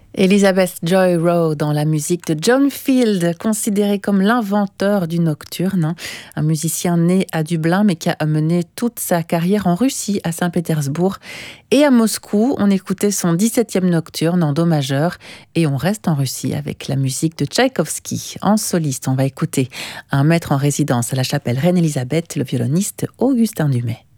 Elizabeth Joy Rowe dans la musique de John Field, considéré comme l'inventeur du nocturne, un musicien né à Dublin mais qui a mené toute sa carrière en Russie, à Saint-Pétersbourg et à Moscou. On écoutait son 17e nocturne en do majeur et on reste en Russie avec la musique de Tchaïkovski. En soliste, on va écouter un maître en résidence à la chapelle Reine-Élisabeth, le violoniste Augustin Dumay.